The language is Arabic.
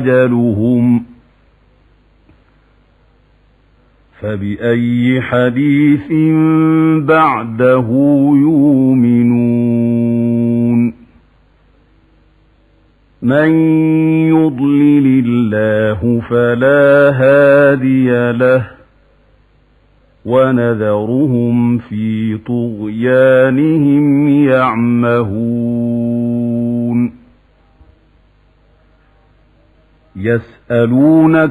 أجلهم فبأي حديث بعده يؤمنون من يضلل الله فلا هادي له ونذرهم في طغيانهم يعمهون يسألونك